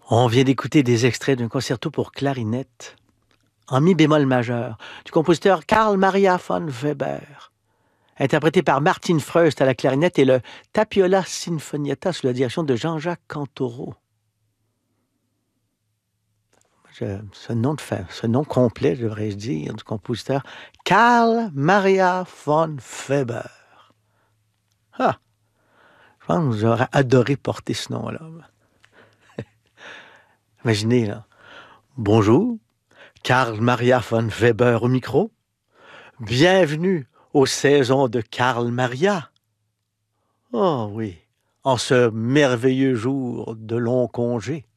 On vient d'écouter des extraits d'un concerto pour clarinette en mi bémol majeur du compositeur Carl Maria von Weber, interprété par Martin Freust à la clarinette et le Tapiola Sinfonietta sous la direction de Jean-Jacques Cantoro. Ce nom complet, devrais-je dire, du compositeur Carl Maria von Weber. Ah, je pense que j'aurais adoré porter ce nom-là. Imaginez, là. Bonjour, Carl Maria von Weber au micro. Bienvenue aux saisons de Carl Maria. Oh oui, en ce merveilleux jour de long congé.